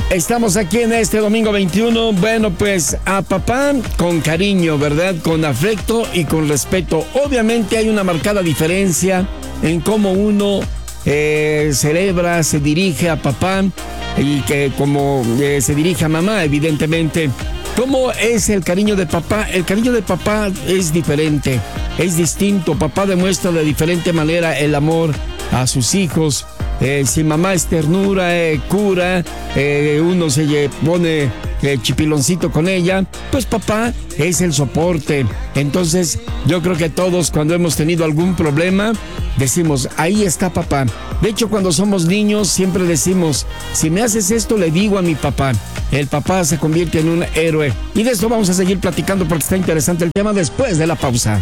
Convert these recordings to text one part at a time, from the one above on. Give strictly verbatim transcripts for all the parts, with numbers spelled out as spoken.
Estamos aquí en este domingo veintiuno. Bueno, pues a papá con cariño, ¿verdad? Con afecto y con respeto. Obviamente hay una marcada diferencia en cómo uno eh, celebra, se dirige a papá y que como eh, se dirige a mamá, evidentemente. ¿Cómo es el cariño de papá? El cariño de papá es diferente, es distinto. Papá demuestra de diferente manera el amor a sus hijos. Eh, si mamá es ternura, eh, cura, eh, uno se pone eh, chipiloncito con ella, pues papá es el soporte. Entonces yo creo que todos cuando hemos tenido algún problema decimos, ahí está papá. De hecho, cuando somos niños siempre decimos, si me haces esto le digo a mi papá. El papá se convierte en un héroe. Y de esto vamos a seguir platicando porque está interesante el tema después de la pausa.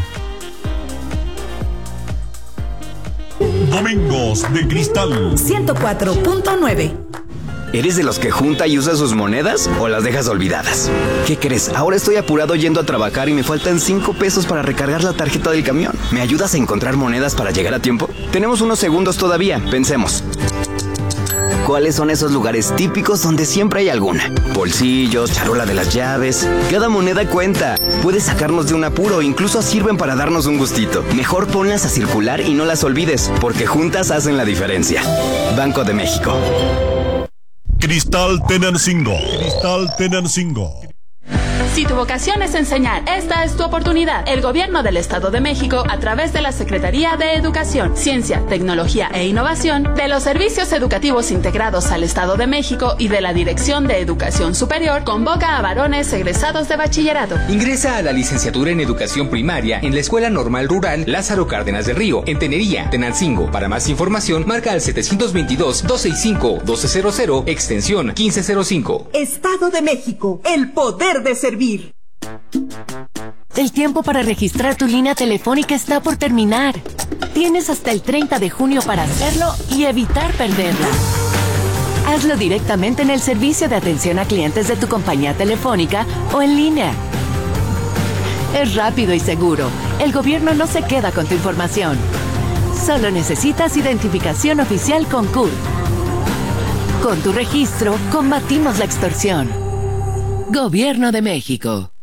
Domingos de Cristal ciento cuatro punto nueve. ¿Eres de los que junta y usa sus monedas o las dejas olvidadas? ¿Qué crees? Ahora estoy apurado yendo a trabajar y me faltan cinco pesos para recargar la tarjeta del camión. ¿Me ayudas a encontrar monedas para llegar a tiempo? Tenemos unos segundos todavía, pensemos. ¿Cuáles son esos lugares típicos donde siempre hay alguna? Bolsillos, charola de las llaves. Cada moneda cuenta. Puede sacarnos de un apuro, incluso sirven para darnos un gustito. Mejor ponlas a circular y no las olvides, porque juntas hacen la diferencia. Banco de México. Cristal Tenancingo. Cristal Tenancingo. Si tu vocación es enseñar, esta es tu oportunidad. El Gobierno del Estado de México, a través de la Secretaría de Educación, Ciencia, Tecnología e Innovación, de los Servicios Educativos Integrados al Estado de México y de la Dirección de Educación Superior, convoca a varones egresados de bachillerato. Ingresa a la licenciatura en Educación Primaria en la Escuela Normal Rural Lázaro Cárdenas del Río, en Tenería, Tenancingo. Para más información, marca al setecientos veintidós, doscientos sesenta y cinco, doce cero cero, extensión quince cero cinco. Estado de México, el poder de servir. El tiempo para registrar tu línea telefónica está por terminar. Tienes hasta el treinta de junio para hacerlo y evitar perderla. Hazlo directamente en el servicio de atención a clientes de tu compañía telefónica o en línea. Es rápido y seguro. El gobierno no se queda con tu información. Solo necesitas identificación oficial con C U R. Con tu registro, combatimos la extorsión. Gobierno de México.